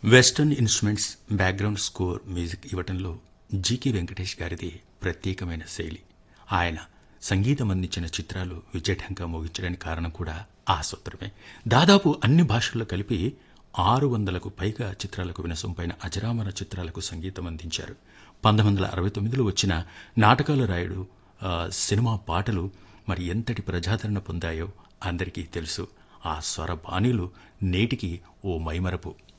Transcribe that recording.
Western instruments background score music ఇవ్వటంలో GK Venkatesh గారిది ప్రత్యేకమైన శైలి. ఆయన సంగీతం అందించిన చిత్రాలు విజయఢంకా మోగించడానికి కారణం కూడా ఆ సూత్రమే. దాదాపు అన్ని భాషల్లో కలిపి 600కు పైగా చిత్రాలకు వినసొంపైన అజరామర చిత్రాలకు సంగీతం అందించారు. 1969లో వచ్చిన నాటకాలు రాయుడు సినిమా పాటలు మరి ఎంతటి ప్రజాదరణ పొందాయో అందరికీ తెలుసు. ఆ స్వర బాణీలు నేటికి ఓ మైమరపు.